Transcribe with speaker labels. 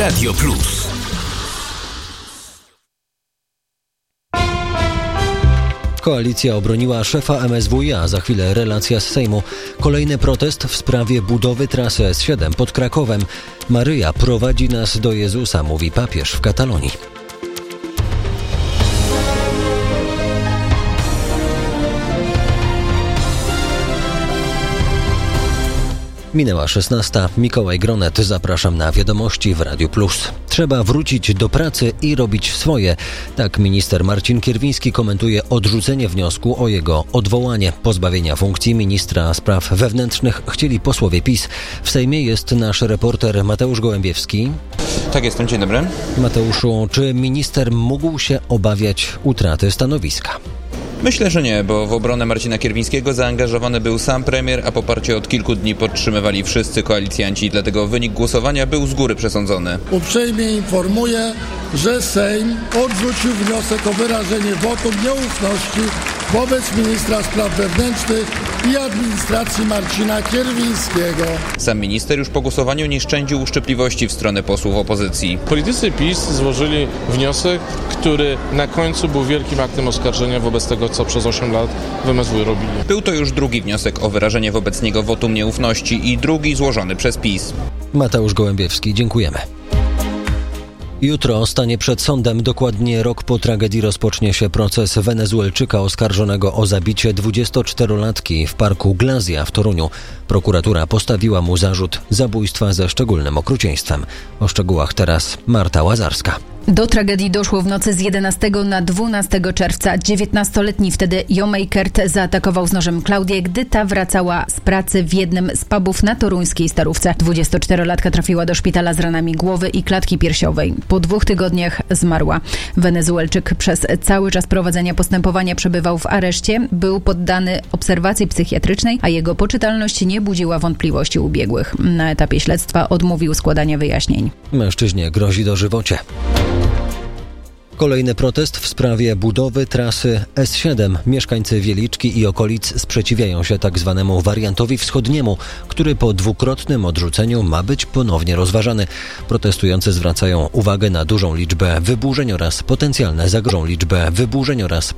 Speaker 1: Radio Plus.
Speaker 2: Koalicja obroniła szefa MSWiA. Za chwilę relacja z Sejmu. Kolejny protest w sprawie budowy trasy S7 pod Krakowem. Maryja prowadzi nas do Jezusa, mówi papież w Katalonii. Minęła 16. Mikołaj Gronet. Zapraszam na wiadomości w Radiu Plus. Trzeba wrócić do pracy i robić swoje. Tak minister Marcin Kierwiński komentuje odrzucenie wniosku o jego odwołanie. Pozbawienia funkcji ministra spraw wewnętrznych chcieli posłowie PiS. W Sejmie jest nasz reporter Mateusz Gołębiewski.
Speaker 3: Tak, jestem. Dzień dobry.
Speaker 2: Mateuszu, czy minister mógł się obawiać utraty stanowiska?
Speaker 3: Myślę, że nie, bo w obronę Marcina Kierwińskiego zaangażowany był sam premier, a poparcie od kilku dni podtrzymywali wszyscy koalicjanci, dlatego wynik głosowania był z góry przesądzony.
Speaker 4: Uprzejmie informuję, że Sejm odrzucił wniosek o wyrażenie wotum nieufności wobec ministra spraw wewnętrznych i administracji Marcina Kierwińskiego.
Speaker 3: Sam minister już po głosowaniu nie szczędził uszczypliwości w stronę posłów opozycji.
Speaker 5: Politycy PiS złożyli wniosek, który na końcu był wielkim aktem oskarżenia wobec tego, co przez 8 lat w MSW robili.
Speaker 3: Był to już drugi wniosek o wyrażenie wobec niego wotum nieufności i drugi złożony przez PiS.
Speaker 2: Mateusz Gołębiewski, dziękujemy. Jutro stanie przed sądem. Dokładnie rok po tragedii rozpocznie się proces Wenezuelczyka oskarżonego o zabicie 24-latki w parku Glazja w Toruniu. Prokuratura postawiła mu zarzut zabójstwa ze szczególnym okrucieństwem. O szczegółach teraz Marta Łazarska.
Speaker 6: Do tragedii doszło w nocy z 11 na 12 czerwca. 19-letni wtedy Jomejkert zaatakował z nożem Klaudię, gdy ta wracała z pracy w jednym z pubów na toruńskiej Starówce. 24-latka trafiła do szpitala z ranami głowy i klatki piersiowej. Po 2 tygodniach zmarła. Wenezuelczyk przez cały czas prowadzenia postępowania przebywał w areszcie, był poddany obserwacji psychiatrycznej, a jego poczytalność nie budziła wątpliwości u biegłych. Na etapie śledztwa odmówił składania wyjaśnień.
Speaker 2: Mężczyźnie grozi dożywocie. Kolejny protest w sprawie budowy trasy S7. Mieszkańcy Wieliczki i okolic sprzeciwiają się tzw. wariantowi wschodniemu, który po dwukrotnym odrzuceniu ma być ponownie rozważany. Protestujący zwracają uwagę na dużą liczbę wyburzeń oraz potencjalne zagrożenie